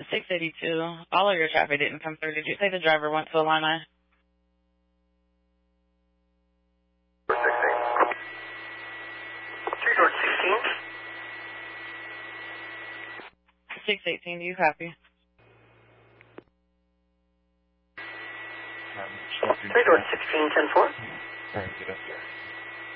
682. All of your traffic didn't come through. Did you say the driver went to Illini? 618, do you copy? Three door 16, 10-4. Alright, get up there.